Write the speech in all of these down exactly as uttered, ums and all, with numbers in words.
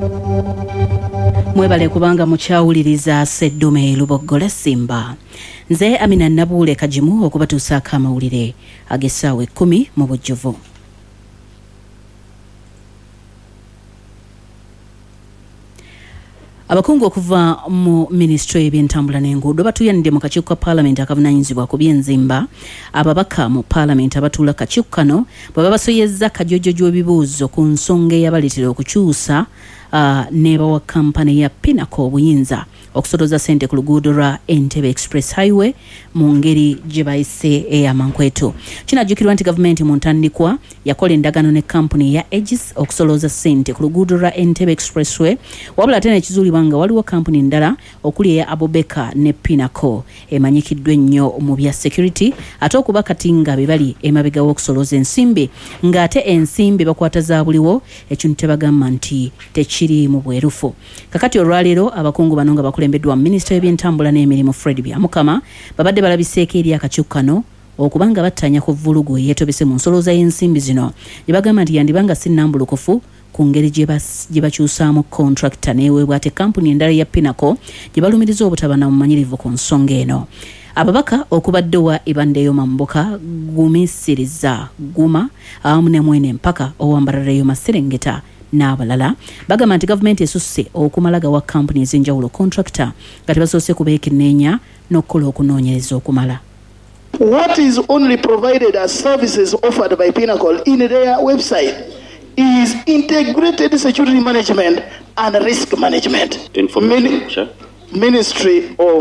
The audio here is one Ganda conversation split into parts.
Mwebale kubanga mukyawuliriza Seddume Lubogola Simba. Nze Amina Nabule Kajimu okubatuusaako amawulire ag'essaawa ekkumi mu bujjuvu. Abakungu okuva mu Ministry y'ebyentambula n'enguudo batuyanidde mu kakiiko ka Parliament akavunaanyizibwa ku by'enzimba. Ababaka mu Parliament abatuula kakiiko kano bwe babasoyezza kajjojjo w'ebibuuzo ku nsonga eyabaleetera okukyusa uh, ne bawa kampani ya Pinnacle obuyinza okusotoza ssente ku luguudo lwa Entebbe Express Highway mu ngeri gye bayise ey'amankweto. Kinajjukirwa nti gavumenti mu ntandikwa yakola endagaano ne kampuni ya Aegis okusolooza ssente ku luguudo lwa Entebbe Expressway, wabula ate nekizuulibwa nga waliwo kampuni endala okuli eya Abubeka ne Pinnacle emanyikiddwa ennyo mu bya security ate okuba kati nga be bali emabega w'okusolooza ensimbi ng'ate ensimbi bakwata za buliwo, ekintu tebagamba nti tekiri mu bwerufu. Kakati olwaleero abakungu bano nga bakulembeddwa Minisita w'ebyentambula n'emirimu Fred Byamukama babadde balabiseeko eri akakiiko kano okubanga battanya ku vulugu yeetobese mu nsolooza y'ensimbi zino gye bagamba nti yandibanga si nnambulukufu ku ngeri gye bakyusaamu contractor neeweebwa ate kampuni endala ya Pinnacle gye balumiriza obutaba na mumanyirivu ku nsonga eno. Ababaka okubaddewa Ibandeyo Mamboka, Gumisiriza Guma awamu ne Mwene Mpaka owambalalayo Maserengeta n'abalala bagamba nti gavumenti esusse okumala gawa kampuni ez'enjawulo contractor nga tebasoose kubeekenneenya n'okukola okunoonyereza okumala. What is only provided as services offered by Pinnacle in their website is integrated security management and risk management. Information, Min- sure. Ministry of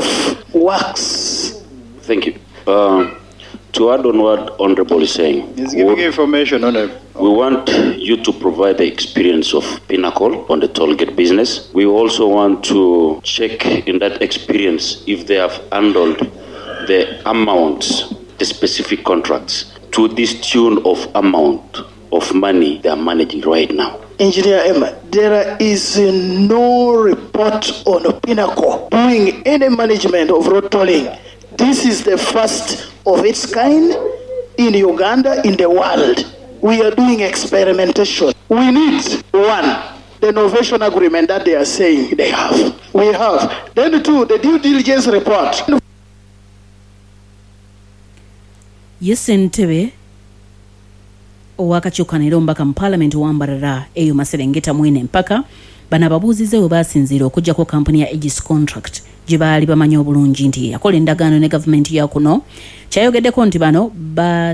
Works. Thank you. Uh, to add on what Honorable is saying, he's giving information on it. We want you to provide the experience of Pinnacle on the toll gate business. We also want to check in that experience if they have handled the amounts, the specific contracts to this tune of amount of money they are managing right now. Engineer Emma, there is no report on Pinnacle doing any management of road tolling. This is the first of its kind in Uganda, in the world. We are doing experimentation. We need, one, the innovation agreement that they are saying they have. We have. Then two, the due diligence report. Yes, Entebbe owakakyuka neero mbaka mu Parliament wambalala eyo Maserengeta Mwene Mpaka bano ababuuzize we baasinziira okuggyako kampuni ya Aegis contract gye baali bamanyi obulungi nti yakola endagaano ne gavumenti ya kuno. Kyayogeddeko nti bano ba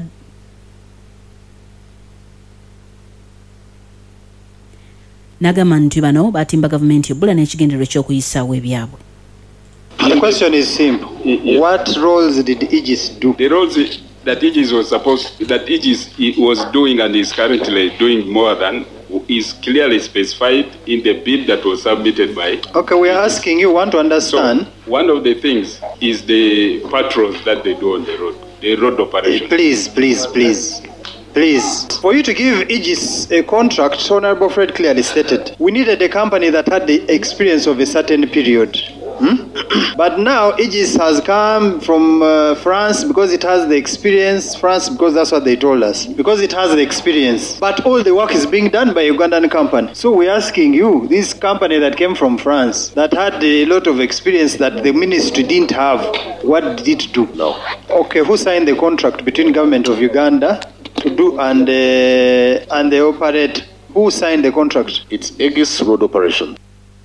nagamba nti bano batimba gavumenti ebbula n'ekigendererwa eky'okuyisaawo ebyabwe. The question is simple. Yeah. What roles did Aegis do? The roles that Aegis was supposed that Aegis was doing and is currently doing more than is clearly specified in the bid that was submitted by. Okay, we are asking you, want to understand. So one of the things is the patrols that they do on the road, the road operation. Please, please, please. Please, for you to give Aegis a contract, Honorable Fred clearly stated, we needed a company that had the experience of a certain period. Hmm? But now Aegis has come from uh, France because it has the experience, France because that's what they told us, because it has the experience. But all the work is being done by a Ugandan company. So we're asking you, this company that came from France, that had a lot of experience that the ministry didn't have, what did it do? No. Okay, who signed the contract between government of Uganda to do and uh, and the operate? Who signed the contract? It's Aegis Road Operation.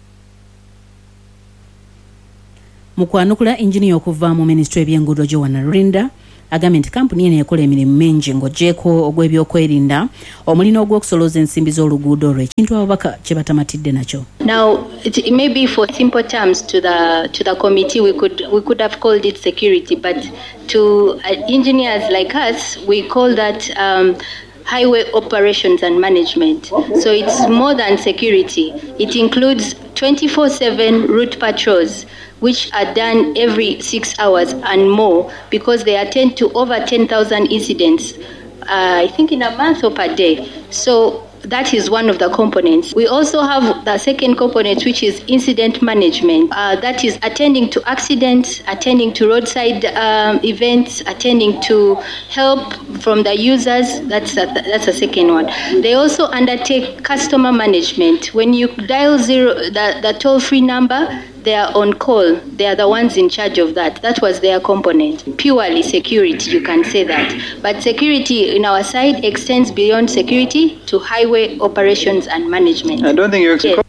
Mukwanukula engineer okuva mu Ministry y'ebyenguudo Joanna Rulinda agambye nti kampuni eno ekola emirimu mingi ng'oggyeko ogw'ebyokwerinda omulina ogw'okusolooza ensimbi z'oluguudo olwo ekintu ababaka kye batamatidde nakyo. Now, it may be for simple terms to the to the committee, we could we could have called it security, but to uh, engineers like us, we call that um, highway operations and management. So it's more than security. It includes twenty-four seven route patrols, which are done every six hours and more because they attend to over ten thousand incidents, uh, I think in a month or per day. So that is one of the components. We also have the second component, which is incident management. Uh, that is attending to accidents, attending to roadside um, events, attending to help from the users. That's a, that's a second one. They also undertake customer management. When you dial zero, the, the toll-free number, they are on call. They are the ones in charge of that. That was their component. Purely security, you can say that. But security in our side extends beyond security to highway operations and management. I don't think you're yes.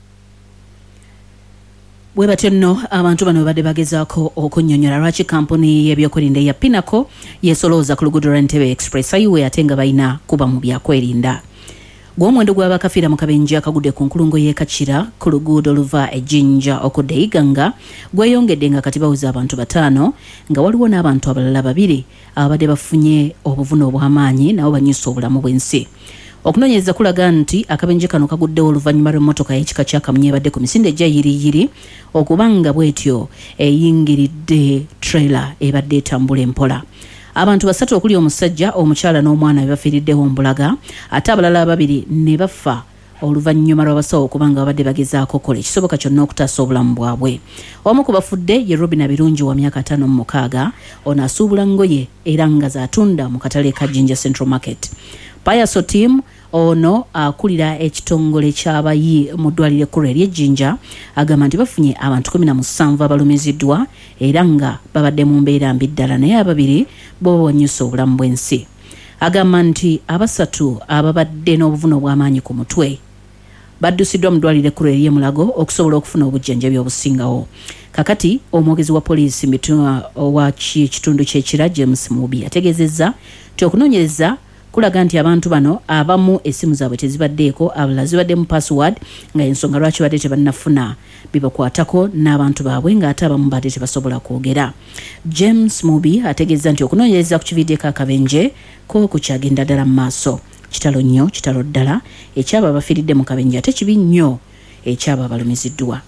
Webatyo nno abantu bano babadde bagezaako okunnyonnyola lwaki kampuni y'ebyokwerinda ya Pinnacle yeesolooza ku luguudo lwa Entebbe Express highway ate nga balina kuba mu byakwerinda. Gw'omuwendo gw'abakafiira mu kabenje akagudde ku nkulungo y'e Kachira ku luguudo luva e Jinja okudda e Iganga gweyongedde nga kati bawuza abantu bataano nga waliwo n'abantu abalala babiri abadde bafunye obuvune obw'amaanyi nabo banyusa obulamu bw'ensi. Okunoonyereza kulaga nti akabenje kano kaguddewo oluvannyuma lw'emmotoka y'ekika kya kamunye ebadde ku misinde gya yiriyiri okubanga bw'etyo eyingiridde trailer ebadde etambula empola. Abantu basatu okuli omusajja omukyala n'omwana bebafiiriddewo mbulaga ate abalala babiri ne bafa oluvannyuma lw'abasawo okubanga babadde bagezaako okukola ekisoboka kyonna okutaasa obulamu bwabwe. Omu ku bafudde ye Robina Birungi wa myaka ataano mu mukaaga ono asuubula ngoye era nga zaatunda mu katale ka Jinja Central Market. Payaso team ono akulira ekitongole ky'abayi mu ddwaliro ekkulu ery'e Jinja agamba nti bafunye abantu kumi na musanvu abalumiziddwa era nga babadde mu mbeera mbi ddala naye ababiri bo banyusa obulamu bw'ensi. Agamba nti abasatu ababadde n'obuvune obw'amaanyi ku mutwe baddusiddwa mu ddwaliro ekkulu ery'e Mulago okusobola okufuna obujjanjabi obusingawo. Kakati omwogezi wa poliisi mituma wa kitundu ky'ekira James Mubi ategeezezza nti okunoonyereza kulaga nti abantu bano abamu essimu zaabwe tezibaddeeko abalala zibadde mu password nga ensonga lwaki badde tebannafuna bibakwatako n'abantu baabwe ng'ate abamu badde tebasobola kwogera. James Mubi ategeeza nti okunoonyereza ku kiviidiyo k'akabenje ko kukyagenda ddala mu maaso. Kitalo nnyo kitalo ddala ekyabo abafiiridde mu kabenje ate kibi nnyo ekyabo abalumiziddwa.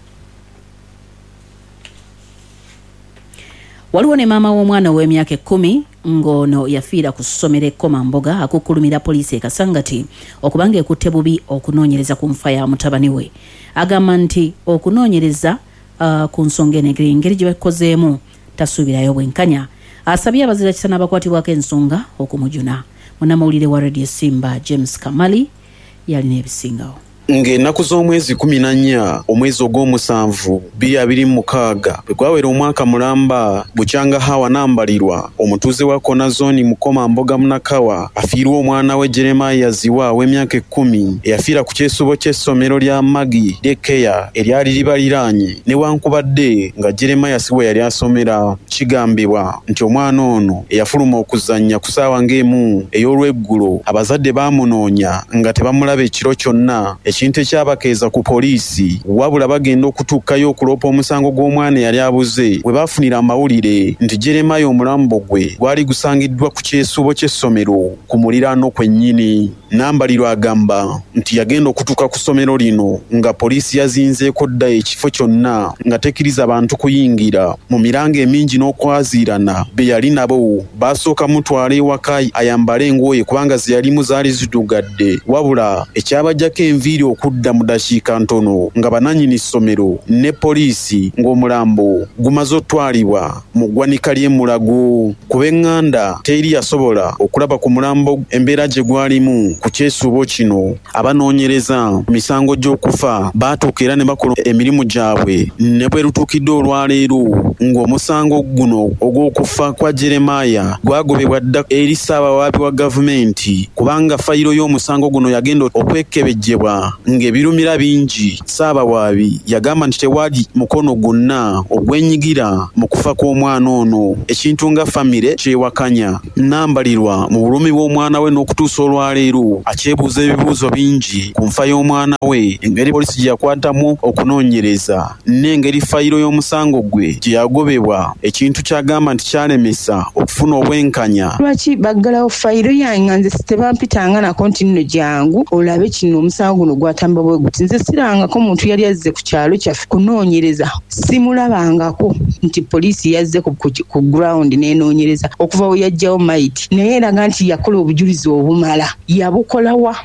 Waliwo ne maama w'omwana w'emyaka ekkumi ngono yafiira ku ssomero ekkoma mboga akukkulumira poliisi e Kasangati okubanga ekutte bubi okunoonyereza ku nfa ya mutabani we. Agamba nti okunoonyereza uh, ku nsonga enegeri engeri gye bakozeemu tasuubirayo bwenkanya. Asabye abazira kisa n'abakwatibwako ensonga okumujuna. Munnamawulire wa Radio Simba James Kamali yalina ebisingawo. Ng'ennaku z'omwezi kumi na nnya omwezi ogw'omusanvu bbiri abiri mu mukaaga bwe gwawera omwaka mulamba bukyanga hawa nambalirwa omutuuze wa Kona Zone Mukoma Mboga Munakawa afiirwa omwana we Jeremiah Ziwa w'emyaka ekkumi eyafiira ku kyesubo ky'essomero lya Magi Daycare eryali libaliraanye newankubadde nga Jeremiah si we yali asomera. Kigambibwa nti omwana ono eyafuluma okuzannya ku ssaawa ng'emu ey'olweggulo abazadde baamunoonya nga tebamulaba ekiro kyonna. Ekintu ekyabakeeza ku poliisi wabula bagenda okutuukayo okuloopa omusango gw'omwana yali abuze we baafunira amawulire nti Jeremiah omulambo gwe gwali gusangiddwa ku kyesubo ky'essomero ku muliraano kwennyini. Nambalirwa agamba nti yagenda okutuuka ku ssomero lino nga poliisi yazinzeeko dda ekifo kyonna nga tekkiriza bantu kuyingira. Mu miranga emingi n'okwaziirana be yali nabo baasooka mutwala ewaka ayambale engoye kubanga ze yalimu zaali zidugadde wabula ekyabajjako enviiri okudda mu dakiika ntono nga bananyini ssomero ne poliisi ng'omulambo gumaze otwalibwa mu ggwanika ly'e Mulago. Kuba eŋŋanda teri yasobola okulaba ku mulambo embeera gye gwalimu ku kyesuubo kino. Abanoonyereza misango gy'okufa baatuuka era ne bakola emirimu gyabwe ne bwe lutuukidde olwaleero ng'omusango guno ogw'okufa kwa Jeremiah gwagobebwa dda eri ssaabawaabi wa gavumenti kubanga fayiro y'omusango guno yagenda okwekebejjebwa ng'ebirumira bingi. Ssaabawaabi yagamba nti tewali mukono gwonna ogwenyigira mu kufa kw'omwana ono. Ekintu nga famire kyewakanya. Nambalirwa mu bulumi bw'omwana we n'okutuusa olwaleero akyebuuza ebibuuzo bingi ku nfa y'omwana we, engeri poliisi gye yakwatamu okunoonyereza n'engeri fayiro y'omusango gwe gye yagobebwa. Ekintu kyagamba nti kyalemesa okufuna obwenkanya. Lwaki baggalawo fayiro yange nga nze tebampitanga nako nti nno jangu olabe kino omusango guno gwatamba bwe guti. Nze sirangako muntu yali azze ku kyalo kyaffe kunoonyereza, simulabangako nti poliisi yazze ku, ku, ku ground n'enoonyereza okuva we yajjawo maiti naye eraga nti yakola obujulizi obumala. Yabukolawa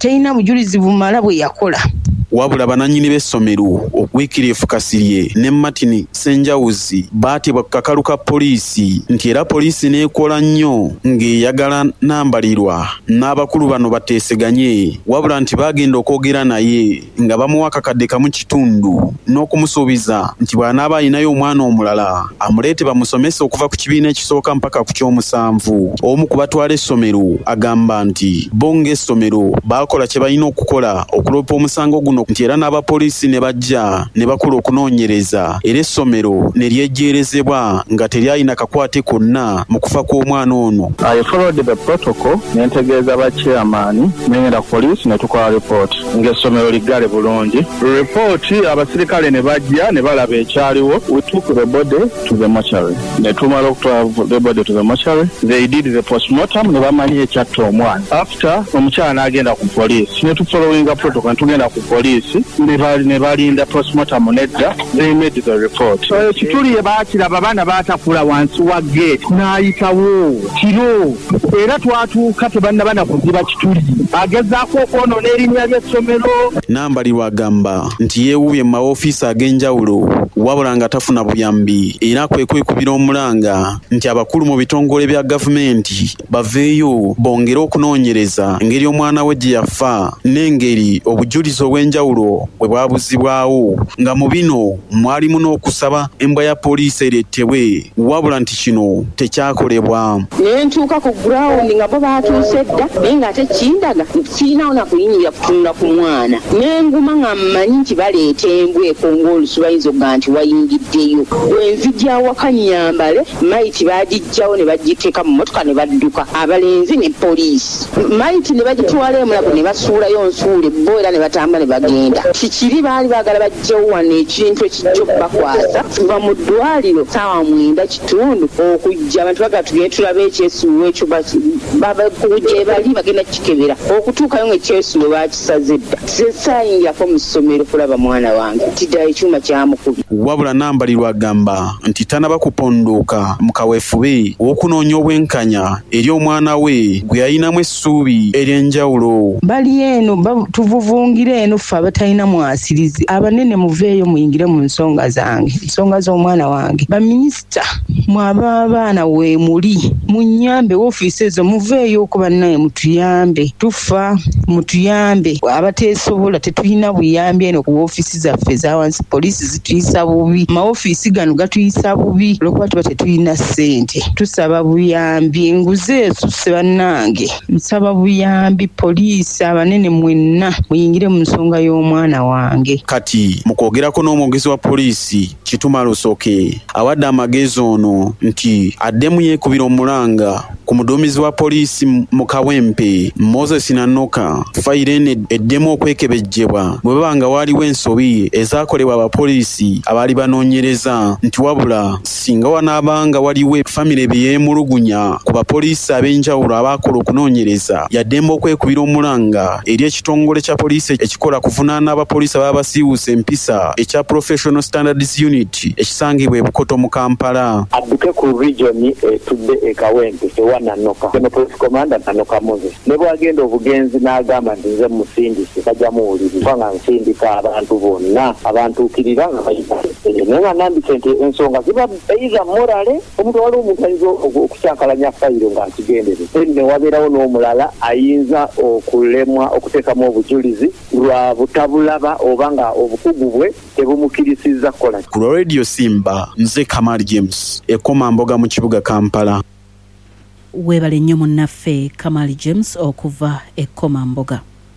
teyina bujulizi bumala bwe yakola. Wabula bananyini b'essomero Wycliffe Kasirye ne Martin Senjawuzi baatibwa ku kakalu ka poliisi nti era poliisi n'ekola nnyo ng'eyagala nambalirwa n'abakulu bano bateeseganye, wabula nti baagenda okwogera naye nga bamuwa akakadde kamu kitundu n'okumusuubiza nti bw'anaaba alinayo omwana omulala amuleete bamusomese okuva ku kibiina ekisooka mpaka ku ky'omusanvu. Omu ku batwala essomero agamba nti bo ng'essomero baakola kye balina okukola okuloopa omusango guno nti era n'abapoliisi ne bajja ne bakola okunoonyereza era essomero ne lyejjeerezebwa nga teryalina kakwate konna mu kufa kw'omwana ono. I followed the protocol nentegeeza ba chairman nengenda poliisi ne tukola report ng'essomero liggale bulungi. Report abasirikale ne bajja ne balaba ekyaliwo. We took the body to the mortuary. Ne tumala okutwala the body to the mortuary. They did the postmortem ne bamanya ekyatta omwana. After omukyala n'agenda ku poliisi ne tufollowinga protocol ne tugenda ku poliisi ne balinda postmortem nedda. They made the report. Kituli ye baakiraba abaana baatakula wansi wa gate n'ayitawo kiro era twatuuka tebannabana kuziba kituli agezaako okwonoona erinnya ly'essomero. Nambalirwa agamba nti yeewuubye mu mawofiisi ag'enjawulo wabula nga tafuna buyambi era kwe kwekubira omulanga nti abakulu mu bitongole bya gavumenti baveeyo bongere okunoonyereza engeri omwana we gye yafa n'engeri obujulizi obw'enjawulo bwe bwabuzibwawo, nga mu bino mwalimu n'okusaba embwa ya poliisi ereetebwe, wabula nti kino tekyakolebwa. Ne ntuuka ku ground nga bo baatuuse dda naye ng'ate kindaga sirinawo na kuyinyira kutunula ku mwana. Ne nguma nga mmanyi nti baleeta embwa ekonga olusu bayinza okuga nti wayingiddeyo. Bwe nzijja awaka nyambale mayiti baagijjawo ne bagiteeka mu mmotoka ne badduka abalenzi ne poliisi. Mayiti ne bagitwala emulago ne basuulayo nsuule bo era ne batamba ne bagenda. Kikiri baali baagala baggyewo wano ekintu ekijja okubakwasa kuva mu ddwaliro ssaawa mwenda kitundu okujja abantu bagala tugende tulabe ekyesuulo ekyo gye bali bagenda kikebera okutuukayo ng'ekyesuulo baakisaze dda. Saayingirako mu ssomero kulaba mwana wange nti ddala ekyuma kyamukubye. Wabula Nambalirwa agamba nti tanaba kupondoka mu kaweefube w'okunoonya obwenkanya eri omwana we gwe yalinamu essuubi ery'enjawulo. Bali eno tuvuvungire eno ffe abatalina mwasirizi abanene muveeyo muyingire mu nsonga zange ensonga z'omwana wange. Baminisita mwaba abaana we muli munyambe woofiisi ezo muveeyo okuba naye mutuyambe tufa mutuyambe abateesobola tetulina buyambi eno ku woofiisi zaffe za wansi. Poliisi zituyisa bubi, mawoofiisi gano gatuyisa bubi olwokuba tuba tetulina ssente. Tusaba buyambi nguze esusse bannange nsaba buyambi poliisi abanene mwenna muyingire mu nsonga y'omwana wange. Kati mu kwogerako n'omwogezi wa poliisi Kituma Lusoke awadde amagezi ono nti addemu yeekubira omulanga ku muduumizi wa poliisi mu Kawempe Moses Nanoka fayiro eno eddemu okwekebejjebwa bwe baba nga waaliwo ensobi ezaakolebwa abapoliisi abaali banoonyereza nti wabula singa wanaabanga waliwo famire bye yeemulugunya ku bapoliisi ab'enjawulo abaakola okunoonyereza yaddemu okwekubira omulanga eri ekitongole kya poliisi ekikola kuvunaana abapoliisi ababa basiiwuusa empisa ekya Professional Standards Unit ekisangibwa e Bukoto mu Kampala. Adduke ku region etudde e Kawempe ewa Nanoka ono police commander Nanoka Moses ne bwagenda obugenzi n'agamba nti nze musindisi kajja muwuliriza nga nsindika abantu bonna abantuukirira nga bayinaye nga nambise nti ensonga ziba eyiza morale omuntu wali omuntu ayinza okukyankalanya fayiro nga nkigendereza ne wabeerawo n'omulala ayinza okulemwa okuteekamu obujulizi lwa butabulaba oba nga obukugu bwe tebumukirisizza kukola. Ku Radio Simba nze Kamali James ekoma mboga mu kibuga Kampala. Weebale nnyo munnaffe Kamali James okuva ekoma mboga.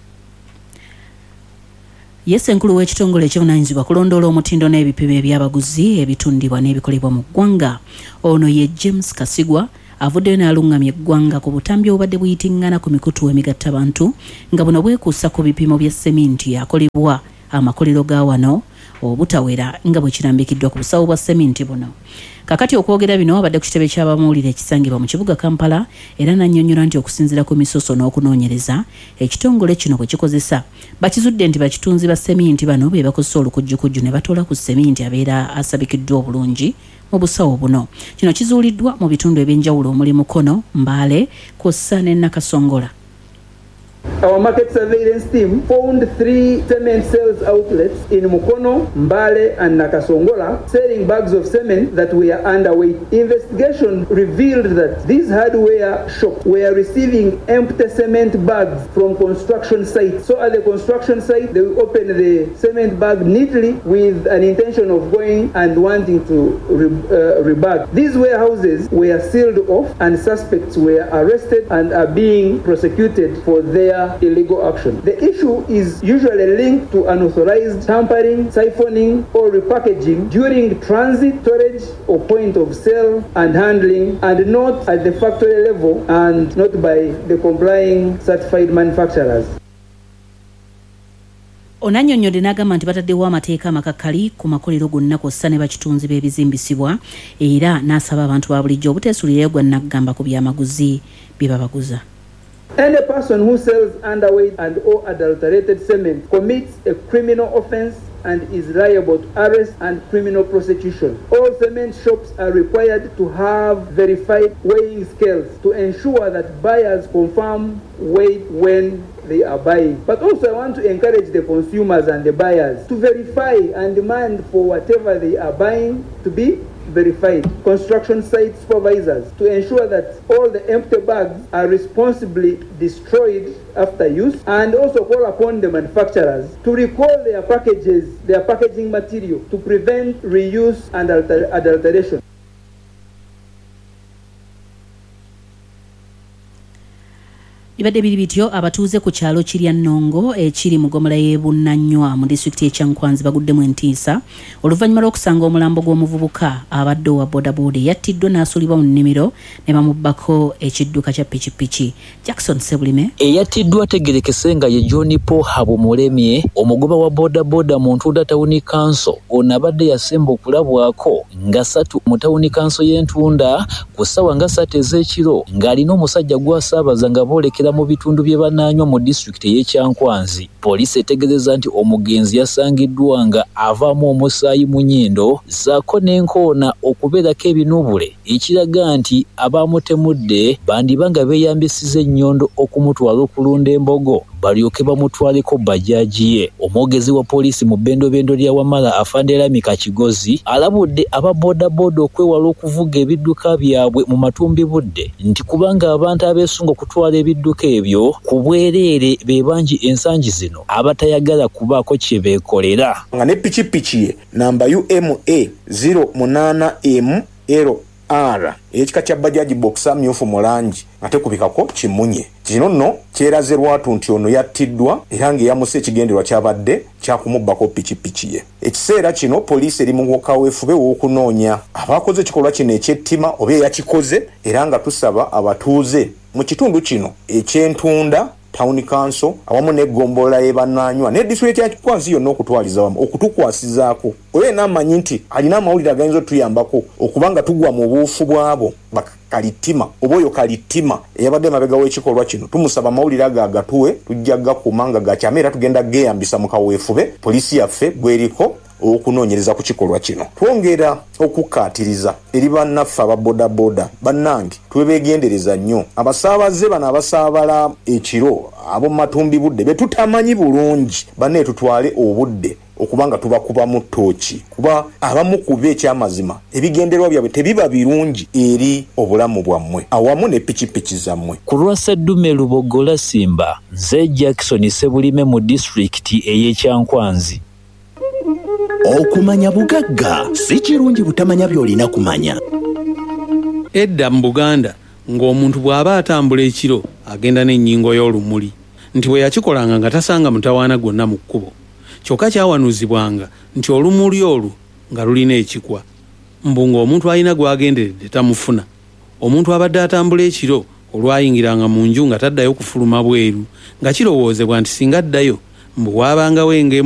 Yes, enkulu w'ekitongole ekivunaanyizibwa kulondoola omutindo n'ebipimo eby'abaguzi ebitundibwa n'ebikolebwa mu ggwanga ono ye James Kasigwa avuddeyo n'alungamya eggwanga ku butambi obubadde buyitingana ku mikutu emigattabantu nga buno bwekuusa ku bipimo bya seminti akolebwa amakolero ga wano obutawera nga bwe kirambikiddwa ku busawo bwa seminti buno. Kakati okwogera bino abadde ku kitebe ky'abamuwulire ekisangibwa mu kibuga Kampala era n'annyonnyola nti okusinziira ku misoso n'okunoonyereza ekitongole kino bwe kikozesa bakizudde nti bakitunzi ba seminti bano be bakozesa olukujjukujju ne batoola ku seminti abeera asabikiddwa obulungi mu busawo buno. Kino kizuuliddwa mu bitundu eby'enjawulo omuli Mukono, Mbaale kw'ossa ne Nakasongola. Our market surveillance team found three cement sales outlets in Mukono, Mbale, and Nakasongola selling bags of cement that were underweight. Investigation revealed that these hardware shops were receiving empty cement bags from construction sites. So at the construction site, they will open the cement bag neatly with an intention of going and wanting to re, uh, rebag. These warehouses were sealed off and suspects were arrested and are being prosecuted for their illegal action. The issue is usually linked to unauthorized tampering, siphoning, or repackaging during transit, storage, or point of sale and handling, and not at the factory level and not by the complying certified manufacturers. Onannyonnyodde n'agamba nti bataddewo amateeka amakakali ku makolero gonna kw'ossa ne bakitunzi b'ebizimbisibwa era n'asaba abantu ba bulijjo obuteesuulirayo gwa naggamba ku byamaguzi bye babaguza. Any person who sells underweight and or adulterated cement commits a criminal offense and is liable to arrest and criminal prosecution. All cement shops are required to have verified weighing scales to ensure that buyers confirm weight when they are buying. But also I want to encourage the consumers and the buyers to verify and demand for whatever they are buying to be verified. Construction site supervisors to ensure that all the empty bags are responsibly destroyed after use, and also call upon the manufacturers to recall their packages, their packaging material to prevent reuse and alter- adulteration. Ibadde biri bityo abatuuze ku kyalo kirya Nnongo ekiri mu Ggomola y'e Bunnannywa mu disitulikiti y'Ekyankwanzi baguddemu entiisa oluvannyuma lw'okusanga omulambo gw'omuvubuka abadde owa bodaboda yattiddwa n'asuulibwa mu nnimiro ne bamubbako ekidduka kya pikipiki. Jackson Sebulime eyattiddwa ategerekese nga ye John Paul Habumulemye omugoba wa bodaboda mu Ntunda Tawuni Kanso ono abadde yasemba okulabwako nga ssatu mu Tawuni Kanso y'Entunda ku ssaawa nga ssatu ez'ekiro ng'alina omusajja gw'asaabaza nga boolekera mu bitundu bye banaanywa mu disitulikiti y'Ekyankwanzi. Poliisi etegeezezza nti omugenzi yasangiddwa nga avaamu omusaayi mu nnyindo ssaako n'enkoona okubeerako ebinuubule ekiraga nti abaamutemudde bandiba nga beeyambisiza ennyondo okumutwala okulunda embogo balyoke bamutwaleko bajaaji ye. Omwogezi wa poliisi mu bbendobendo lya Wamala Afande Lamika Kigozi alabudde ababodaboda okwewala okuvuga ebidduka byabwe mu matumbi budde nti kubanga abantu abeesunga okutwala ebidduka ebyo ku bwereere be bangi ensangi zino abatayagala kubaako kye beekolera. Nga ne pikipiki ye namba U M A zero eight M L R ekika kya bajaji boxa myufu mu langi ate kubikako kimunye. Kino nno kyeraze lwatu nti ono yattiddwa era ng'eyamuse ekigenderwa kyabadde kyakumubbako pikipiki ye. Ekiseera kino poliisi eri mu kaweefube w'okunoonya abaakoze ekikolwa kino ekyettima oba eyakikoze era nga tusaba abatuuze mu kitundu kino eky'Entunda Town Council awamu n'eggombolola y'ebanaanywa ne disitulikiti ya Kwanzi yonna okutwaliza wamu okutukwasizaako oyo n'amanyi nti alina amawulire agayinza otuyambako okubanga tugwa mu buufu bwabo bakalitima oba oyo kalitima eyabadde mabega w'ekikolwa kino tumusaba amawulire ago agatuwe tujja gakuuma nga gakyama era tugenda geeyambisa mu kaweefube poliisi yaffe gweriko okunoonyereza ku kikolwa kino. Twongera okukkaatiriza eri bannaffe ababodaboda bannange tube beegendereza nnyo abasaabaze bano abasaabala ekiro abo mu matumbi budde be tutamanyi bulungi banne tutwale obudde okubanga tubakuba mu ttooki kuba abamu kuba ekyamazima ebigenderwa byabwe tebiba birungi eri obulamu bwammwe awamu ne pikipiki zammwe. Ku lwa Sseddume Lubogola Simba nze Jackson Sebulime mu disitulikiti ey'Ekyankwanzi. Okumanya bugagga si kirungi butamanya by'olina kumanya. Edda mu Buganda ng'omuntu bw'aba atambula ekiro agenda n'ennyingo y'olumuli nti bwe yakikolanga nga tasanga mutawaana gwonna mu kkubo kyokka kyawanuzibwanga nti olumuli olwo nga lulina ekikwa mbu ng'omuntu alina gw'agenderedde tamufuna. Omuntu abadde atambula ekiro olwayingiranga mu nju nga taddayo kufuluma bweru nga kirowoozebwa nti singa addayo mbu waabangawo engemu